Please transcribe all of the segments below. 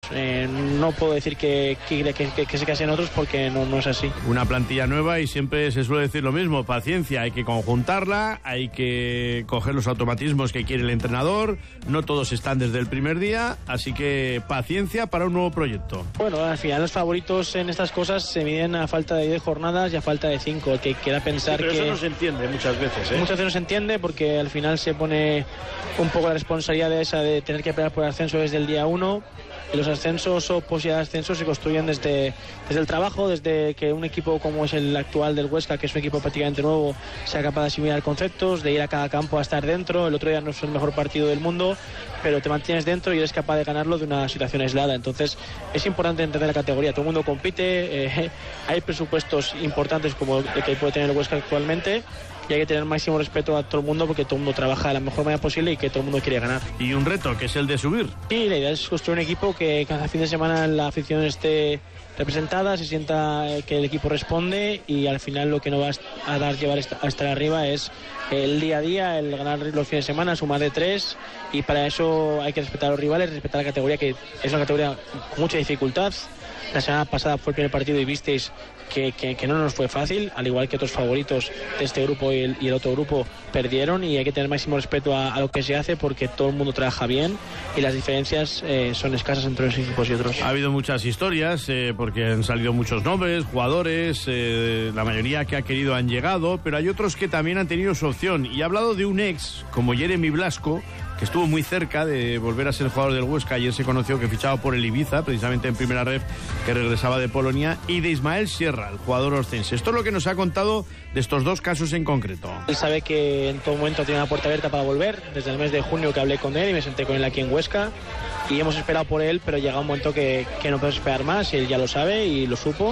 No puedo decir que se casen otros porque no es así. Una plantilla nueva y siempre se suele decir lo mismo, paciencia, hay que conjuntarla, hay que coger los automatismos que quiere el entrenador, no todos están desde el primer día, así que paciencia para un nuevo proyecto. Bueno, al final los favoritos en estas cosas se miden a falta de 10 jornadas y a falta de 5, el que quiera pensar pero que... eso no se entiende muchas veces, Muchas veces no se entiende porque al final se pone un poco la responsabilidad de esa de tener que pelear por el ascenso desde el día 1. Y los ascensos o posibilidades de ascenso se construyen desde el trabajo, desde que un equipo como es el actual del Huesca, que es un equipo prácticamente nuevo, sea capaz de asimilar conceptos, de ir a cada campo a estar dentro. El otro día no es el mejor partido del mundo, pero te mantienes dentro y eres capaz de ganarlo de una situación aislada. Entonces es importante entender la categoría, todo el mundo compite, hay presupuestos importantes como el que puede tener el Huesca actualmente, y hay que tener máximo respeto a todo el mundo porque todo el mundo trabaja de la mejor manera posible y que todo el mundo quiere ganar. Y un reto, que es el de subir. Sí, la idea es construir un equipo que cada fin de semana la afición esté representada, se sienta que el equipo responde, y al final lo que nos va a dar llevar a estar arriba es el día a día, el ganar los fines de semana, sumar de 3, y para eso hay que respetar a los rivales, respetar la categoría, que es una categoría con mucha dificultad. La semana pasada fue el primer partido y visteis que no nos fue fácil, al igual que otros favoritos de este grupo y el otro grupo perdieron, y hay que tener máximo respeto a lo que se hace porque todo el mundo trabaja bien y las diferencias son escasas entre unos equipos y otros. Ha habido muchas historias porque han salido muchos nombres, jugadores, la mayoría que ha querido han llegado, pero hay otros que también han tenido su opción, y he hablado de un ex como Jeremy Blasco, que estuvo muy cerca de volver a ser jugador del Huesca. Ayer se conoció que fichaba por el Ibiza, precisamente en primera ref, que regresaba de Polonia, y de Ismael Sierra, el jugador oscense. Esto es lo que nos ha contado de estos dos casos en concreto. Él sabe que en todo momento tiene una puerta abierta para volver. Desde el mes de junio que hablé con él y me senté con él aquí en Huesca, y hemos esperado por él, pero llega un momento que no podemos esperar más, y él ya lo sabe y lo supo,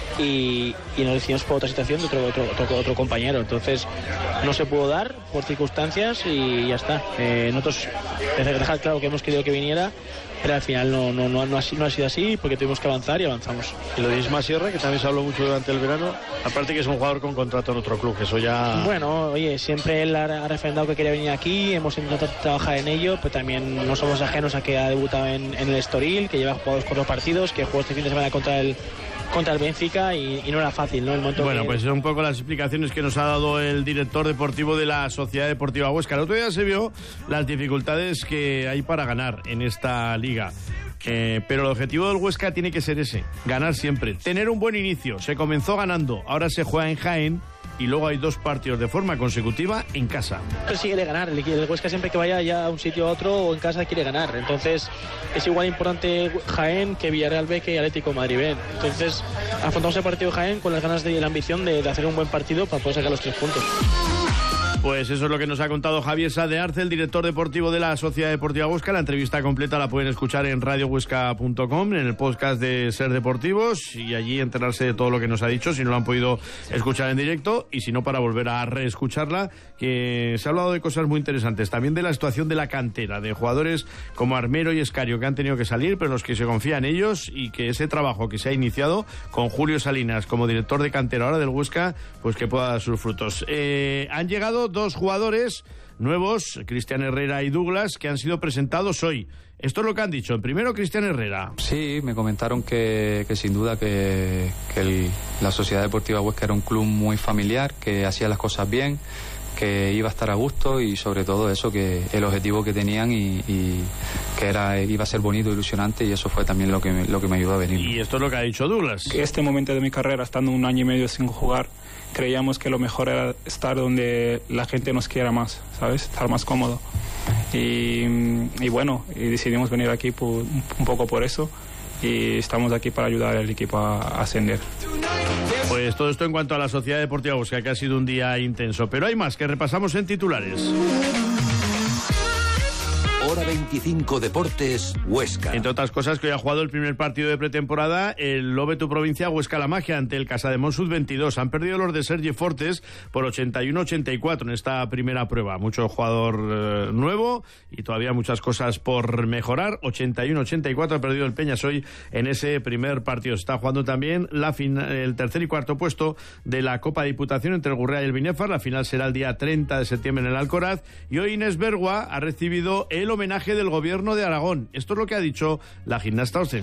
y nos decidimos por otra situación de otro compañero. Entonces no se pudo dar por circunstancias y ya está. Nosotros dejar claro que hemos querido que viniera, pero al final no ha sido así, porque tuvimos que avanzar y avanzamos. Y lo de Isma Sierra, que también se habló mucho durante el verano, aparte que es un jugador con contrato en otro club, que eso ya... Bueno, oye, siempre él ha refrendado que quería venir aquí, hemos intentado trabajar en ello, pero también no somos ajenos a que ha debutado en el Estoril, que lleva jugados 4 partidos, que jugó este fin de semana contra el Benfica, y no era fácil, ¿no? Pues son un poco las explicaciones que nos ha dado el director deportivo de la Sociedad Deportiva Huesca. El otro día se vio las dificultades que hay para ganar en esta liga. Pero el objetivo del Huesca tiene que ser ese, ganar siempre, tener un buen inicio. Se comenzó ganando, ahora se juega en Jaén, y luego hay 2 partidos de forma consecutiva en casa. Pero sí quiere ganar, el Huesca siempre que vaya ya a un sitio a otro o en casa quiere ganar, entonces es igual importante Jaén que Villarreal B que Atlético de Madrid B. Entonces afrontamos el partido de Jaén con las ganas y la ambición de hacer un buen partido para poder sacar los 3 puntos. Pues eso es lo que nos ha contado Javier Sá de Arce, el director deportivo de la Sociedad Deportiva Huesca. La entrevista completa la pueden escuchar en radiohuesca.com, en el podcast de Ser Deportivos, y allí enterarse de todo lo que nos ha dicho, si no lo han podido escuchar en directo, y si no, para volver a reescucharla, que se ha hablado de cosas muy interesantes, también de la situación de la cantera, de jugadores como Armero y Escario, que han tenido que salir, pero los que se confía en ellos, y que ese trabajo que se ha iniciado con Julio Salinas como director de cantera ahora del Huesca, pues que pueda dar sus frutos. Han llegado 2 jugadores nuevos, Cristian Herrera y Douglas, que han sido presentados hoy. Esto es lo que han dicho. En primero, Cristian Herrera. Sí, me comentaron que sin duda que la Sociedad Deportiva Huesca era un club muy familiar, que hacía las cosas bien, que iba a estar a gusto, y sobre todo eso, que el objetivo que tenían y que iba a ser bonito, ilusionante, y eso fue también lo que me ayudó a venir. Y esto es lo que ha dicho Douglas. Este momento de mi carrera, estando 1 año y medio sin jugar, creíamos que lo mejor era estar donde la gente nos quiera más, ¿sabes? Estar más cómodo. Y bueno, y decidimos venir aquí un poco por eso, y estamos aquí para ayudar al equipo a ascender. Pues todo esto en cuanto a la Sociedad Deportiva Huesca, que ha sido un día intenso. Pero hay más que repasamos en titulares. Hora 25 Deportes, Huesca. Entre otras cosas, que hoy ha jugado el primer partido de pretemporada el Lobe Tu Provincia Huesca La Magia ante el Casademont Sub-22. Han perdido los de Sergi Fortes por 81-84 en esta primera prueba. Mucho jugador nuevo y todavía muchas cosas por mejorar. 81-84 ha perdido el Peñas hoy en ese primer partido. Se está jugando también el tercer y cuarto puesto de la Copa Diputación entre el Gurrea y el Binefar. La final será el día 30 de septiembre en el Alcoraz. Y hoy Inés Bergua ha recibido el homenaje del Gobierno de Aragón. Esto es lo que ha dicho la gimnasta oscense.